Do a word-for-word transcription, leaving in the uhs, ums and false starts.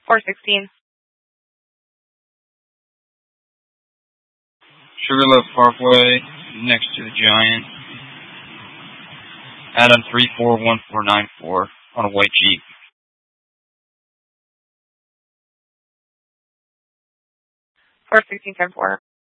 four sixteen. Sugarloaf Parkway, next to the Giant. Adam three four one four nine four on a white Jeep. four sixteen ten four.